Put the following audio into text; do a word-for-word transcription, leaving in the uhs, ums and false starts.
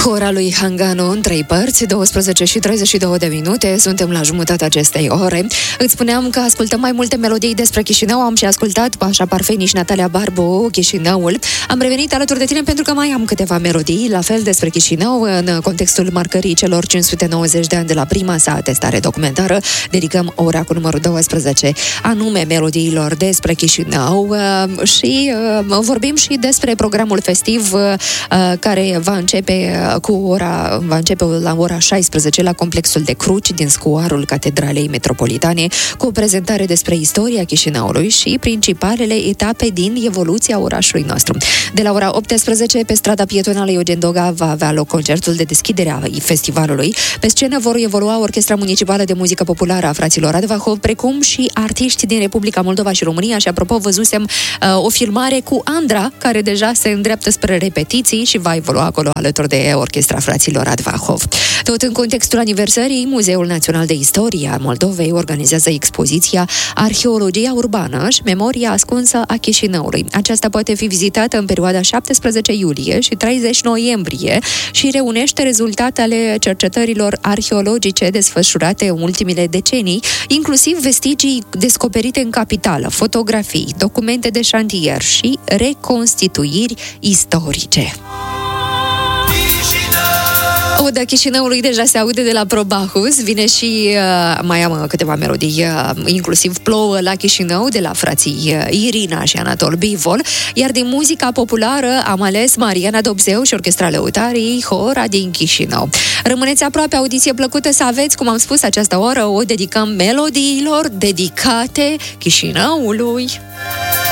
Hora lui Hangano în trei părți, douăsprezece și treizeci și două de minute, suntem la jumătatea acestei ore. Îți spuneam că ascultăm mai multe melodii despre Chișinău, am și ascultat Pașa Parfeni și Natalia Barbu, Chișinăul. Am revenit alături de tine pentru că mai am câteva melodii, la fel despre Chișinău, în contextul marcării celor cinci sute nouăzeci de ani de la prima sa atestare documentară. Dedicăm ora cu numărul douăsprezece, anume melodiilor despre Chișinău și vorbim și despre programul festiv care va începe cu ora, va începe la ora șaisprezece la complexul de cruci din scuarul Catedralei Metropolitane, cu o prezentare despre istoria Chișinăului și principalele etape din evoluția orașului nostru. De la ora optsprezece, pe strada pietonală Eugen Doga va avea loc concertul de deschidere a festivalului. Pe scenă vor evolua Orchestra Municipală de Muzică Populară a fraților Radvahov, precum și artiști din Republica Moldova și România. Și apropo, văzusem uh, o filmare cu Andra, care deja se îndreaptă spre repetiții și va evolua acolo alături de Orchestra fraților Radvahov. Tot în contextul aniversării, Muzeul Național de Istorie al Moldovei organizează expoziția Arheologia urbană și memoria ascunsă a Chișinăului. Aceasta poate fi vizitată în perioada șaptesprezece iulie și treizeci noiembrie și reunește rezultatele cercetărilor arheologice desfășurate în ultimile decenii, inclusiv vestigii descoperite în capitală, fotografii, documente de șantier și reconstituiri istorice. Oda Chișinăului deja se aude de la Probahus, vine și uh, mai am câteva melodii, uh, inclusiv Plouă la Chișinău de la frații uh, Irina și Anatol Bivol, iar din muzica populară am ales Mariana Dobzeu și Orchestra Lăutarii, Hora din Chișinău. Rămâneți aproape, audiție plăcută să aveți, cum am spus, această oră o dedicăm melodiilor dedicate Chișinăului.